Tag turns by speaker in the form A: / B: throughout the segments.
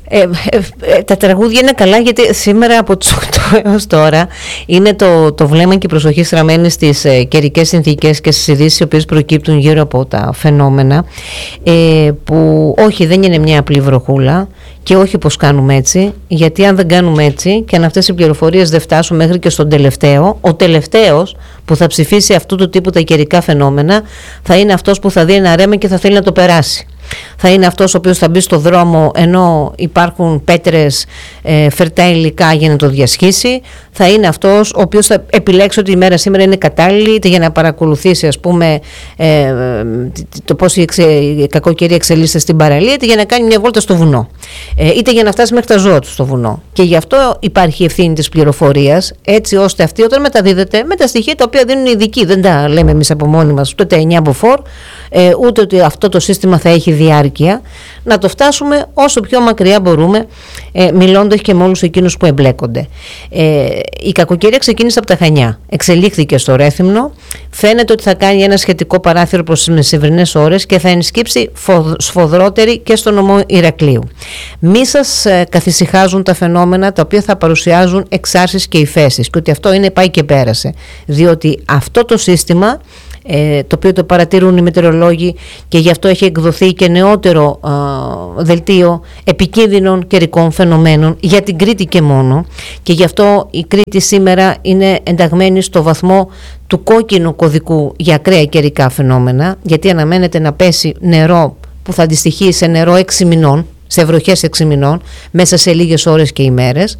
A: Τα τραγούδια είναι καλά, γιατί σήμερα από τις 8 έως τώρα είναι το βλέμμα και η προσοχή στραμμένη στις καιρικές συνθήκες και στις ειδήσεις οι οποίες προκύπτουν γύρω από τα φαινόμενα, που όχι, δεν είναι μια απλή βροχούλα και όχι πως κάνουμε έτσι, γιατί αν δεν κάνουμε έτσι και αν αυτές οι πληροφορίες δεν φτάσουν μέχρι και στον τελευταίο, ο τελευταίος που θα ψηφίσει αυτού του τύπου τα καιρικά φαινόμενα θα είναι αυτός που θα δει ένα ρέμα και θα θέλει να το περάσει. Θα είναι αυτός ο οποίος θα μπει στο δρόμο ενώ υπάρχουν πέτρες, φερτά υλικά για να το διασχίσει. Θα είναι αυτός ο οποίος θα επιλέξει ότι η μέρα σήμερα είναι κατάλληλη, είτε για να παρακολουθήσει, ας πούμε, το πώς η κακοκαιρία εξελίσσεται στην παραλία, είτε για να κάνει μια βόλτα στο βουνό, είτε για να φτάσει μέχρι τα ζώα του στο βουνό. Και γι' αυτό υπάρχει η ευθύνη της πληροφορίας, έτσι ώστε αυτή όταν μεταδίδεται με τα στοιχεία τα οποία δίνουν οι ειδικοί, δεν τα λέμε εμείς από μόνοι μας, ούτε τα 9 από φορ, ούτε ότι αυτό το σύστημα θα έχει διάρκεια, να το φτάσουμε όσο πιο μακριά μπορούμε, μιλώντας και με όλους εκείνους που εμπλέκονται. Η κακοκαιρία ξεκίνησε από τα Χανιά, εξελίχθηκε στο Ρέθυμνο, φαίνεται ότι θα κάνει ένα σχετικό παράθυρο προς τις μεσημβρινές ώρες και θα ενσκύψει σφοδρότερη και στο νομό Ηρακλείου. Μη σας καθησυχάζουν τα φαινόμενα τα οποία θα παρουσιάζουν εξάρσεις και υφέσεις, και ότι αυτό είναι πάει και πέρασε, διότι αυτό το σύστημα, το οποίο το παρατηρούν οι μετεωρολόγοι, και γι' αυτό έχει εκδοθεί και νεότερο δελτίο επικίνδυνων καιρικών φαινομένων για την Κρήτη και μόνο, και γι' αυτό η Κρήτη σήμερα είναι ενταγμένη στο βαθμό του κόκκινου κωδικού για ακραία καιρικά φαινόμενα, γιατί αναμένεται να πέσει νερό που θα αντιστοιχεί σε νερό 6 μηνών, σε βροχές 6 μηνών, μέσα σε λίγες ώρες και ημέρες.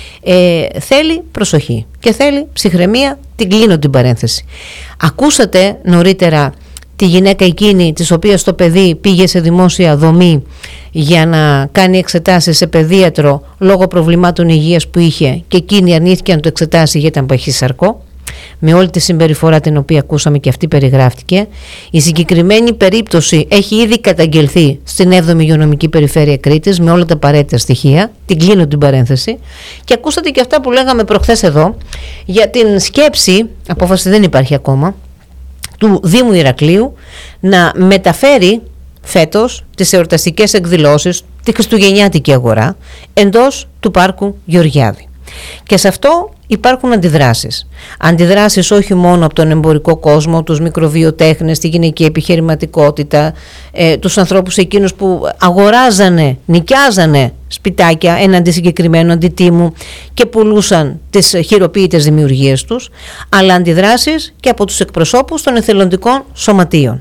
A: Θέλει προσοχή και θέλει ψυχραιμία. Την κλείνω την παρένθεση. Ακούσατε νωρίτερα τη γυναίκα εκείνη της οποίας το παιδί πήγε σε δημόσια δομή για να κάνει εξετάσεις σε παιδίατρο λόγω προβλημάτων υγείας που είχε, και εκείνη αρνήθηκε να το εξετάσει γιατί ήταν παχύσαρκο. Με όλη τη συμπεριφορά την οποία ακούσαμε και αυτή περιγράφτηκε. Η συγκεκριμένη περίπτωση έχει ήδη καταγγελθεί στην 7η Υγειονομική Περιφέρεια Κρήτης με όλα τα απαραίτητα στοιχεία. Την κλείνω την παρένθεση. Και ακούσατε και αυτά που λέγαμε προχθές εδώ για την σκέψη, απόφαση δεν υπάρχει ακόμα, του Δήμου Ηρακλείου να μεταφέρει φέτος τις εορταστικές εκδηλώσεις, τη χριστουγεννιάτικη αγορά, εντός του πάρκου Γεωργιάδη. Και σε αυτό υπάρχουν αντιδράσεις. Αντιδράσεις όχι μόνο από τον εμπορικό κόσμο, τους μικροβιοτέχνες, τη γυναική επιχειρηματικότητα, τους ανθρώπους εκείνους που αγοράζανε, νοικιάζανε σπιτάκια έναντι συγκεκριμένου αντιτίμου και πουλούσαν τις χειροποίητες δημιουργίες τους, αλλά αντιδράσεις και από τους εκπροσώπους των εθελοντικών σωματείων.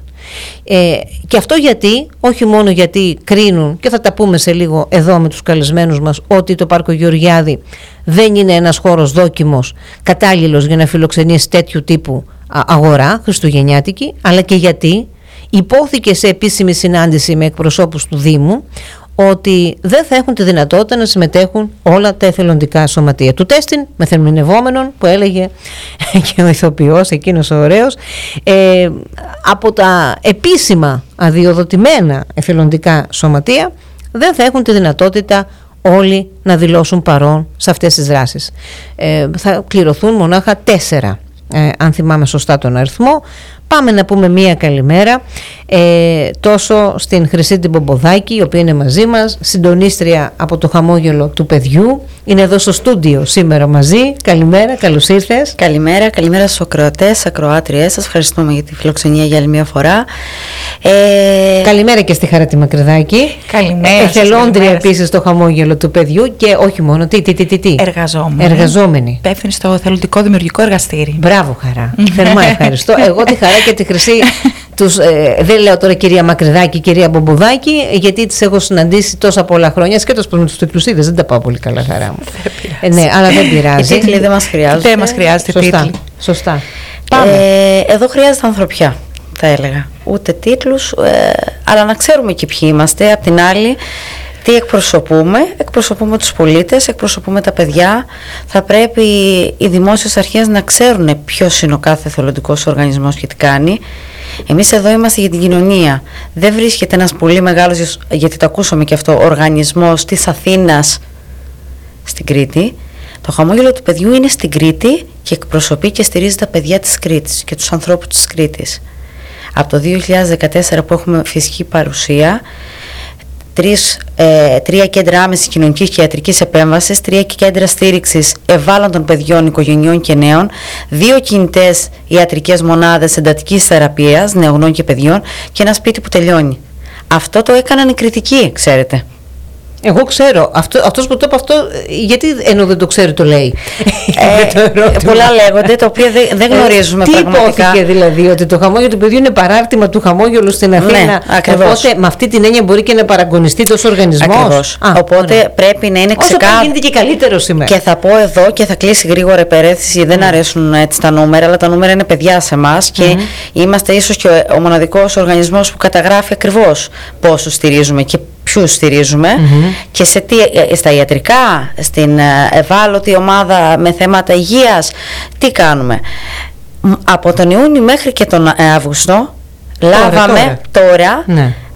A: Και αυτό γιατί, όχι μόνο γιατί κρίνουν, και θα τα πούμε σε λίγο εδώ με τους καλεσμένους μας, ότι το πάρκο Γεωργιάδη δεν είναι ένας χώρος δόκιμος κατάλληλος για να φιλοξενήσει τέτοιου τύπου αγορά χριστουγεννιάτικη, αλλά και γιατί υπόθηκε σε επίσημη συνάντηση με εκπροσώπους του Δήμου ότι δεν θα έχουν τη δυνατότητα να συμμετέχουν όλα τα εθελοντικά σωματεία. Του τέστην μεθερμινευόμενων που έλεγε και ο ηθοποιός εκείνος ο ωραίος, από τα επίσημα αδειοδοτημένα εθελοντικά σωματεία δεν θα έχουν τη δυνατότητα όλοι να δηλώσουν παρόν σε αυτές τις δράσεις. Θα κληρωθούν μονάχα 4, αν θυμάμαι σωστά τον αριθμό. Πάμε να πούμε μία καλημέρα τόσο στην Χρυσή την Πομποδάκη, η οποία είναι μαζί μας, συντονίστρια από το χαμόγελο του παιδιού. Είναι εδώ στο στούντιο σήμερα μαζί. Καλημέρα, καλώς ήρθες.
B: Καλημέρα, καλημέρα στους ακροατές, ακροάτριές σας. Ευχαριστούμε για τη φιλοξενία για άλλη μια φορά.
A: Καλημέρα και στη Χαρά τη Μακρυδάκη.
C: Καλημέρα.
A: Εθελόντρια επίσης στο χαμόγελο του παιδιού, και όχι μόνο, εργαζόμενη.
C: Υπεύθυνη στο εθελοντικό δημιουργικό εργαστήρι.
A: Μπράβο, Χαρά. Θερμά ευχαριστώ. Εγώ τη Χαρά και τη Χρυσή δεν λέω τώρα κυρία Μακρυδάκη, κυρία Μπομποδάκη, γιατί τις έχω συναντήσει τόσα πολλά χρόνια, σκέτος πως με τους τίτλους δεν τα πάω πολύ καλά, Χαρά μου. Ναι, αλλά δεν πειράζει.
B: Οι τίτλοι δεν μας χρειάζονται.
C: Δεν μας χρειάζεται τίτλοι.
A: Σωστά.
B: Εδώ χρειάζεται ανθρωπιά, θα έλεγα. Ούτε τίτλους, αλλά να ξέρουμε και ποιοι είμαστε. Απ' την άλλη, τι εκπροσωπούμε? Εκπροσωπούμε τους πολίτες, εκπροσωπούμε τα παιδιά. Θα πρέπει οι δημόσιες αρχές να ξέρουν ποιος είναι ο κάθε εθελοντικός οργανισμός και τι κάνει. Εμείς εδώ είμαστε για την κοινωνία. Δεν βρίσκεται ένας πολύ μεγάλος, γιατί το ακούσαμε και αυτό, οργανισμός της Αθήνας στην Κρήτη. Το χαμόγελο του παιδιού είναι στην Κρήτη και εκπροσωπεί και στηρίζει τα παιδιά της Κρήτης και τους ανθρώπους της Κρήτης. Από το 2014 που έχουμε φυσική παρουσία, 3 κέντρα άμεσης κοινωνικής και ιατρικής επέμβασης, 3 κέντρα στήριξης ευάλωτων παιδιών, οικογενειών και νέων, 2 κινητές ιατρικές μονάδες εντατικής θεραπείας νεογνών και παιδιών και ένα σπίτι που τελειώνει. Αυτό το έκαναν οι κριτικοί, ξέρετε.
A: Εγώ ξέρω. Αυτός που το είπε αυτό, γιατί ενώ δεν το ξέρει το λέει.
B: Πολλά λέγονται, τα οποία δεν γνωρίζουμε πραγματικά.
A: Τι υπόθηκε δηλαδή, ότι το χαμόγελο του παιδιού είναι παράρτημα του χαμόγελου στην Αθήνα.
B: Ναι, ακριβώς.
A: Οπότε με αυτή την έννοια μπορεί και να παραγωνιστεί τόσο οργανισμός.
B: Ακριβώς. Οπότε πρέπει να είναι ξεκάθαρο.
A: Όσο γίνεται και καλύτερο σήμερα.
B: Και θα πω εδώ και θα κλείσει γρήγορα η περαίσθηση, δεν αρέσουν έτσι τα νούμερα, αλλά τα νούμερα είναι παιδιά σε εμάς και είμαστε ίσως και ο μοναδικός οργανισμός που καταγράφει ακριβώς πόσο στηρίζουμε και ποιους στηρίζουμε και στα ιατρικά, στην ευάλωτη ομάδα με θέματα υγείας, τι κάνουμε. Από τον Ιούνιο μέχρι και τον Αύγουστο λάβαμε τώρα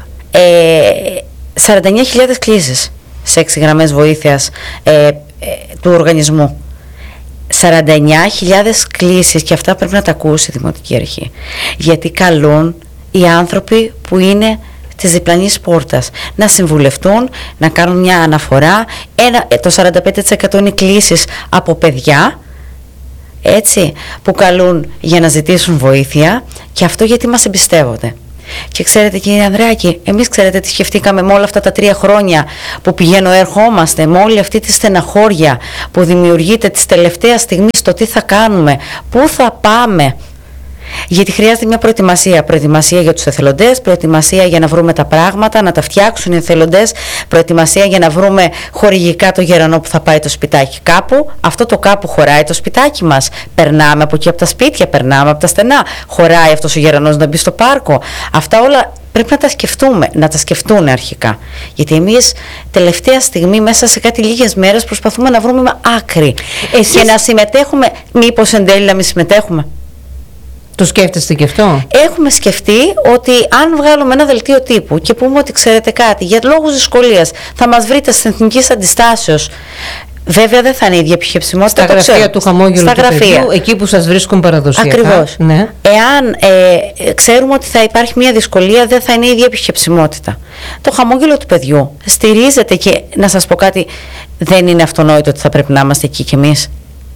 B: 49.000 κλήσεις σε 6 γραμμές βοήθειας του οργανισμού. 49.000 κλήσεις, και αυτά πρέπει να τα ακούσει η Δημοτική Αρχή, γιατί καλούν οι άνθρωποι που είναι της διπλανής πόρτας να συμβουλευτούν, να κάνουν μια αναφορά. Το 45% είναι κλήσεις από παιδιά, έτσι, που καλούν για να ζητήσουν βοήθεια, και αυτό γιατί μας εμπιστεύονται. Και ξέρετε, κύριε Ανδρεάκη, εμείς ξέρετε τι σκεφτήκαμε με όλα αυτά τα 3 χρόνια που ερχόμαστε, με όλη αυτή τη στεναχώρια που δημιουργείται της τελευταίας στιγμής, το τι θα κάνουμε, πού θα πάμε. Γιατί χρειάζεται μια προετοιμασία για τους εθελοντές, προετοιμασία για να βρούμε τα πράγματα, να τα φτιάξουν οι εθελοντές, προετοιμασία για να βρούμε χορηγικά το γερανό που θα πάει το σπιτάκι κάπου. Αυτό το κάπου χωράει το σπιτάκι μας. Περνάμε από εκεί από τα σπίτια, περνάμε από τα στενά. Χωράει αυτός ο γερανός να μπει στο πάρκο. Αυτά όλα πρέπει να τα σκεφτούμε, να τα σκεφτούν αρχικά. Γιατί εμείς τελευταία στιγμή, μέσα σε κάτι λίγες μέρες, προσπαθούμε να βρούμε άκρη. Και να συμμετέχουμε, μήπως εν τέλει να μην συμμετέχουμε.
A: Το σκέφτεστε και αυτό?
B: Έχουμε σκεφτεί ότι αν βγάλουμε ένα δελτίο τύπου και πούμε ότι ξέρετε κάτι, για λόγους δυσκολίας θα μας βρείτε στην Εθνικής Αντιστάσεως. Βέβαια δεν θα είναι η ίδια επιχειρησιμότητα.
A: Στα γραφεία του χαμόγελου του παιδιού, εκεί που σας βρίσκουν παραδοσιακά.
B: Ακριβώς.
A: Ναι.
B: Εάν ξέρουμε ότι θα υπάρχει μια δυσκολία, δεν θα είναι η ίδια επιχειρησιμότητα. Το χαμόγελο του παιδιού στηρίζεται, και να σας πω κάτι, δεν είναι αυτονόητο ότι θα πρέπει να είμαστε εκεί κι εμείς.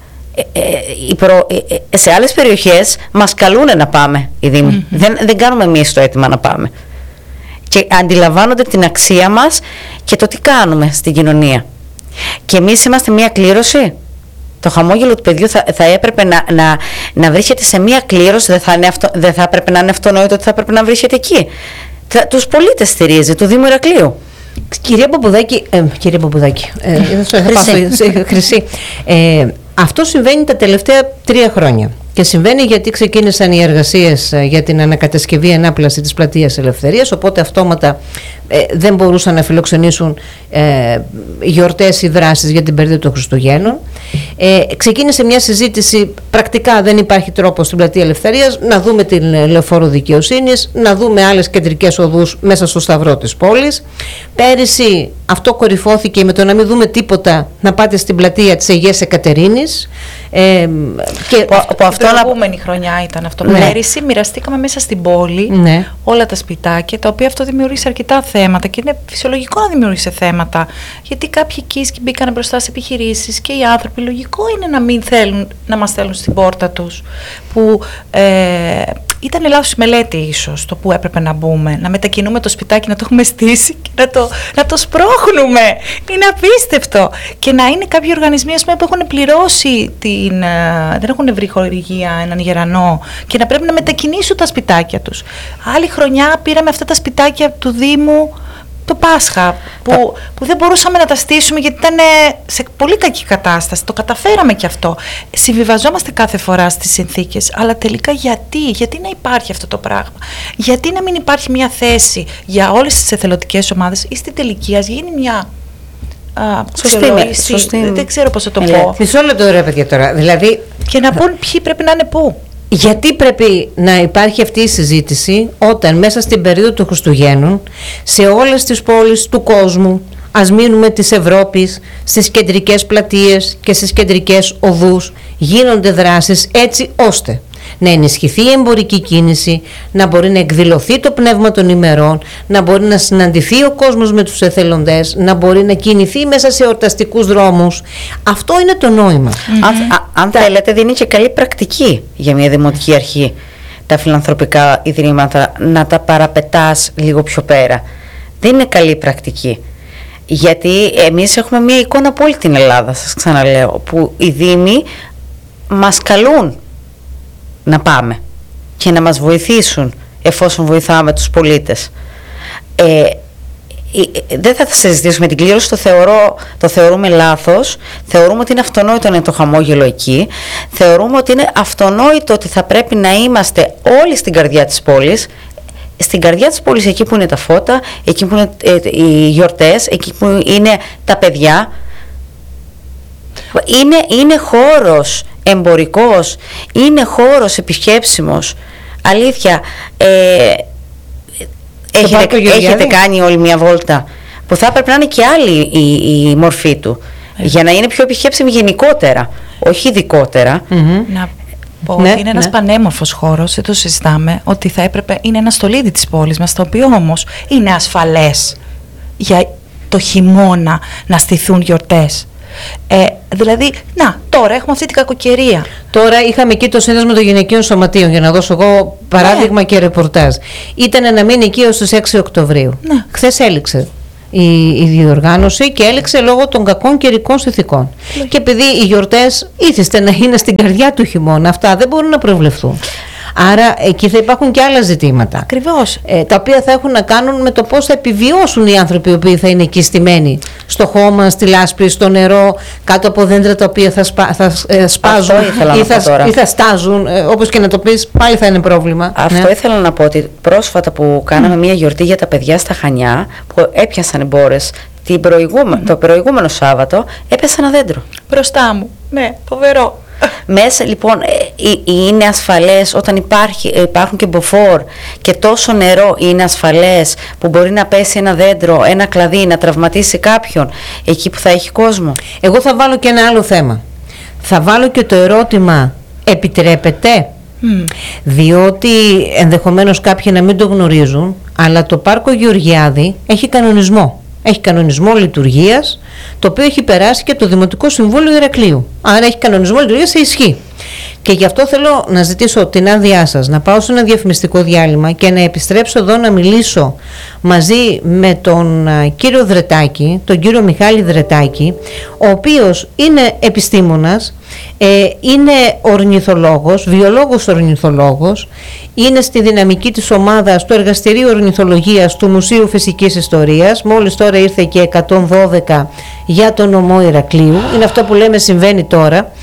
B: Σε άλλες περιοχές μας καλούν να πάμε οι Δήμοι. Δεν κάνουμε εμείς το αίτημα να πάμε. Και αντιλαμβάνονται την αξία μας και το τι κάνουμε στην κοινωνία. Και εμείς είμαστε μια κλήρωση. Το χαμόγελο του παιδιού θα έπρεπε να βρίσκεται σε μια κλήρωση. Δεν θα έπρεπε να είναι αυτονόητο ότι θα έπρεπε να βρίσκεται εκεί. Τους πολίτες στηρίζει, του Δήμου Ηρακλείου.
A: Κυρία Παπουδάκη, Χρυσή, αυτό συμβαίνει τα τελευταία 3 χρόνια. Και συμβαίνει γιατί ξεκίνησαν οι εργασίες για την ανακατασκευή ανάπλαση της Πλατείας Ελευθερίας, οπότε αυτόματα δεν μπορούσαν να φιλοξενήσουν γιορτές ή δράσεις για την περίοδο των Χριστουγέννων. Ξεκίνησε μια συζήτηση, πρακτικά δεν υπάρχει τρόπο στην Πλατεία Ελευθερίας να δούμε την Λεωφόρο Δικαιοσύνης, να δούμε άλλες κεντρικές οδούς μέσα στο σταυρό της πόλης. Πέρυσι αυτό κορυφώθηκε με το να μην δούμε τίποτα, να πάτε στην πλατεία της Αγίας Εκατερίνης.
C: Την προηγούμενη χρονιά ήταν αυτό. Ναι. Πέρυσι μοιραστήκαμε μέσα στην πόλη όλα τα σπιτάκια, τα οποία αυτό δημιούργησε αρκετά θέματα, και είναι φυσιολογικό να δημιούργησε θέματα, γιατί κάποιοι εκεί μπήκαν μπροστά σε επιχειρήσεις και οι άνθρωποι λογικό είναι να μην θέλουν να μας στέλνουν στην πόρτα τους, που ήταν λάθος μελέτη ίσως το που έπρεπε να μπούμε, να μετακινούμε το σπιτάκι, να το έχουμε στήσει και να το σπρώχνουμε. Είναι απίστευτο. Και να είναι κάποιοι οργανισμοί που έχουν πληρώσει δεν έχουν βρει χορηγία έναν γερανό και να πρέπει να μετακινήσουν τα σπιτάκια τους. Άλλη χρονιά πήραμε αυτά τα σπιτάκια του Δήμου το Πάσχα που δεν μπορούσαμε να τα στήσουμε γιατί ήταν σε πολύ κακή κατάσταση. Το καταφέραμε και αυτό. Συμβιβαζόμαστε κάθε φορά στις συνθήκες, αλλά τελικά γιατί να υπάρχει αυτό το πράγμα? Γιατί να μην υπάρχει μια θέση για όλες τις εθελοντικές ομάδες ή στην τελική ας γίνει μια
B: σωστή.
C: Δεν ξέρω πώς θα το πω.
A: Μισό λεπτό ρε παιδιά τώρα. Δηλαδή,
C: και να πούν ποιοι πρέπει να είναι πού.
A: Γιατί πρέπει να υπάρχει αυτή η συζήτηση όταν μέσα στην περίοδο των Χριστουγέννων σε όλες τις πόλεις του κόσμου, ας μείνουμε της Ευρώπης, στις κεντρικές πλατείες και στις κεντρικές οδούς, γίνονται δράσεις έτσι ώστε να ενισχυθεί η εμπορική κίνηση, να μπορεί να εκδηλωθεί το πνεύμα των ημερών, να μπορεί να συναντηθεί ο κόσμος με τους εθελοντές, να μπορεί να κινηθεί μέσα σε εορταστικούς δρόμους. Αυτό είναι το νόημα.
B: Αν θέλετε, δίνει και καλή πρακτική για μια δημοτική αρχή τα φιλανθρωπικά ιδρύματα να τα παραπετάς λίγο πιο πέρα. Δεν είναι καλή πρακτική. Γιατί εμείς έχουμε μια εικόνα από όλη την Ελλάδα, σας ξαναλέω, που οι δήμοι μας καλούν να πάμε και να μας βοηθήσουν εφόσον βοηθάμε τους πολίτες. Δεν θα συζητήσουμε την κλήρωση, το θεωρούμε λάθος. Θεωρούμε ότι είναι αυτονόητο να είναι το χαμόγελο εκεί. Θεωρούμε ότι είναι αυτονόητο ότι θα πρέπει να είμαστε όλοι στην καρδιά της πόλης. Στην καρδιά της πόλης, εκεί που είναι τα φώτα, εκεί που είναι οι γιορτές, εκεί που είναι τα παιδιά. Είναι χώρος εμπορικός, είναι χώρος επισκέψιμος. Αλήθεια, έχετε κάνει όλη μια βόλτα που θα έπρεπε να είναι και άλλη η μορφή του, για να είναι πιο επισκέψιμη γενικότερα, όχι ειδικότερα.
C: Να πω ότι είναι ένας πανέμορφος χώρος, δεν το συζητάμε, ότι θα έπρεπε, είναι ένα στολίδι της πόλης μας, το οποίο όμως είναι ασφαλές για το χειμώνα να στηθούν γιορτές. Δηλαδή, τώρα έχουμε αυτή την κακοκαιρία.
A: Τώρα είχαμε εκεί το σύνδεσμο των γυναικείων σωματείων, για να δώσω εγώ παράδειγμα και ρεπορτάζ. Ήταν να μείνει εκεί ως τις 6 Οκτωβρίου. Χθες έληξε η διοργάνωση και έληξε λόγω των κακών καιρικών συνθηκών. Και επειδή οι γιορτές ήθιστε να είναι στην καρδιά του χειμώνα, αυτά δεν μπορούν να προβλεφθούν. Άρα εκεί θα υπάρχουν και άλλα ζητήματα.
C: Ακριβώς.
A: Τα οποία θα έχουν να κάνουν με το πώς θα επιβιώσουν οι άνθρωποι οι οποίοι θα είναι εκεί στημένοι. Στο χώμα, στη λάσπη, στο νερό, κάτω από δέντρα τα οποία θα σπάζουν ή θα στάζουν. Όπως και να το πεις, πάλι θα είναι πρόβλημα.
B: Αυτό ήθελα να πω, ότι πρόσφατα που κάναμε μια γιορτή για τα παιδιά στα Χανιά, που έπιασαν οι μπόρες το προηγούμενο Σάββατο, έπιασε ένα δέντρο.
C: Μπροστά μου. Ναι, φοβερό.
B: Μέσα λοιπόν είναι ασφαλές όταν υπάρχουν και μποφόρ και τόσο νερό, είναι ασφαλές που μπορεί να πέσει ένα δέντρο, ένα κλαδί, να τραυματίσει κάποιον εκεί που θα έχει κόσμο?
A: Εγώ θα βάλω και ένα άλλο θέμα. Θα βάλω και το ερώτημα, επιτρέπεται? Διότι ενδεχομένως κάποιοι να μην το γνωρίζουν, αλλά το Πάρκο Γεωργιάδη έχει κανονισμό. Έχει κανονισμό λειτουργίας, το οποίο έχει περάσει και το Δημοτικό Συμβούλιο Ηρακλείου. Άρα έχει κανονισμό λειτουργίας σε ισχύ. Και γι' αυτό θέλω να ζητήσω την άδειά σας να πάω σε ένα διαφημιστικό διάλειμμα και να επιστρέψω εδώ να μιλήσω μαζί με τον κύριο Δρετάκη, τον κύριο Μιχάλη Δρετάκη, ο οποίος είναι επιστήμονας, είναι ορνηθολόγος, βιολόγος ορνηθολόγος, είναι στη δυναμική της ομάδας του Εργαστηρίου Ορνηθολογίας του Μουσείου Φυσικής Ιστορίας. Μόλις τώρα ήρθε και 112 για τον νομό Ηρακλείου. Είναι αυτό που λέμε συμβαίνει τώρα.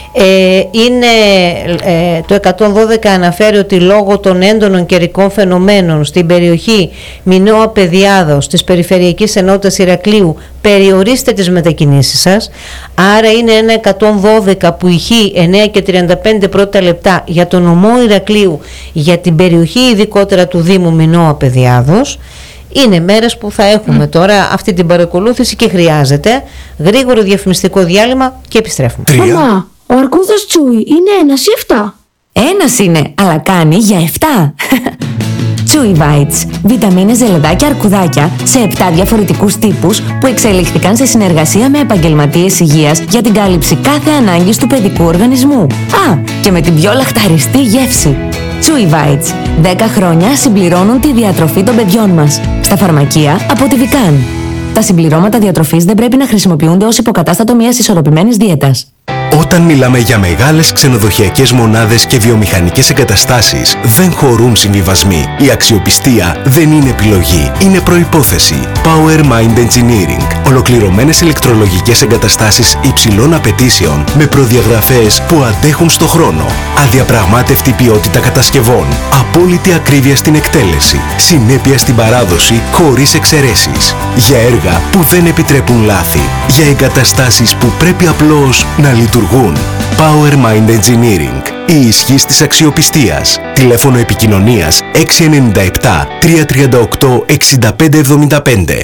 A: Το 112 αναφέρει ότι λόγω των έντονων καιρικών φαινομένων στην περιοχή Μινώα Πεδιάδος της Περιφερειακής Ενότητας Ηρακλείου, περιορίστε τις μετακινήσεις σας. Άρα είναι ένα 112 που ηχεί 9 και 35 πρώτα λεπτά για τον νομό Ηρακλείου, για την περιοχή ειδικότερα του Δήμου Μινώα Πεδιάδος. Είναι μέρες που θα έχουμε τώρα αυτή την παρακολούθηση και χρειάζεται γρήγορο διαφημιστικό διάλειμμα και επιστρέφουμε.
D: Μαμά, ο αρκούδας Τσούι είναι 1 ή 7?
E: Ένας είναι, αλλά κάνει για 7. Chewy Bites. Βιταμίνες, ζελεδάκια, αρκουδάκια σε 7 διαφορετικούς τύπους που εξελίχθηκαν σε συνεργασία με επαγγελματίες υγείας για την κάλυψη κάθε ανάγκης του παιδικού οργανισμού. Και με την πιο λαχταριστή γεύση. Chewy Bites. 10 χρόνια συμπληρώνουν τη διατροφή των παιδιών μας. Στα φαρμακεία από τη Vican. Τα συμπληρώματα διατροφής δεν πρέπει να χρησιμοποιούνται ως υποκατάστατο μιας ισορροπημένης δίαιτας.
F: Όταν μιλάμε για μεγάλες ξενοδοχειακές μονάδες και βιομηχανικές εγκαταστάσεις, δεν χωρούν συμβιβασμοί. Η αξιοπιστία δεν είναι επιλογή, είναι προϋπόθεση. Power Mind Engineering. Ολοκληρωμένες ηλεκτρολογικές εγκαταστάσεις υψηλών απαιτήσεων με προδιαγραφές που αντέχουν στο χρόνο. Αδιαπραγμάτευτη ποιότητα κατασκευών. Απόλυτη ακρίβεια στην εκτέλεση. Συνέπεια στην παράδοση χωρίς εξαιρέσεις. Για έργα που δεν επιτρέπουν λάθη. Για εγκαταστάσεις που πρέπει απλώς να λειτουργούν. Power Mind Engineering. Η ισχύς της αξιοπιστίας. Τηλέφωνο επικοινωνίας 697 338 6575.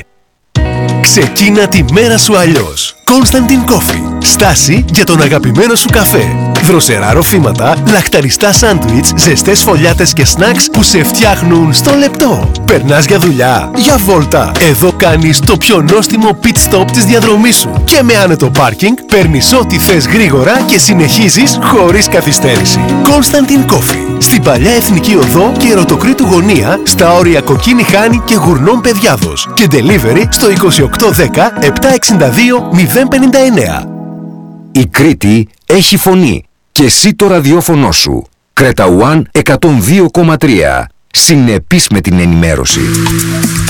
F: Ξεκίνα τη μέρα σου αλλιώς. Constantin Coffee. Στάση για τον αγαπημένο σου καφέ. Δροσερά ροφήματα, λαχταριστά σάντουιτς, ζεστές φωλιάτες και σνακς που σε φτιάχνουν στο λεπτό. Περνάς για δουλειά, για βόλτα. Εδώ κάνεις το πιο νόστιμο pit stop της διαδρομής σου. Και με άνετο πάρκινγκ παίρνεις ό,τι θες γρήγορα και συνεχίζεις χωρίς καθυστέρηση. Constant Coffee. Στην παλιά Εθνική Οδό και Ερωτοκρήτου Γωνία, στα όρια Κοκκίνη Χάνη και Γουρνών Παιδιάδος. Και delivery στο 2810 762 059.
G: Η Κρήτη έχει φωνή και εσύ το ραδιόφωνο σου. Κρέτα One 102,3. Συνεπής με την ενημέρωση.